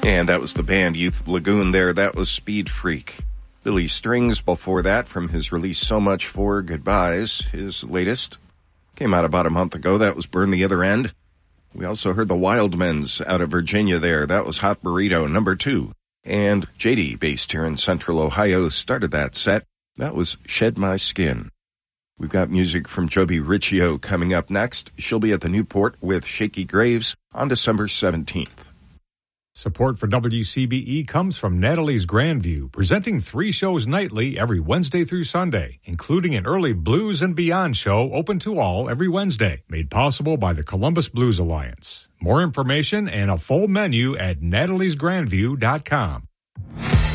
And that was the band Youth Lagoon there. That was Speed Freak. Billy Strings before that from his release So Much For Goodbyes, his latest. Came out about a month ago. That was Burn the Other End. We also heard the Wildmens out of Virginia there. That was Hot Burrito, number 2. And JD, based here in Central Ohio, started that set. That was Shed My Skin. We've got music from Joby Riccio coming up next. She'll be at the Newport with Shaky Graves on December 17th. Support for WCBE comes from Natalie's Grandview, presenting 3 shows nightly every Wednesday through Sunday, including an early Blues and Beyond show open to all every Wednesday, made possible by the Columbus Blues Alliance. More information and a full menu at nataliesgrandview.com.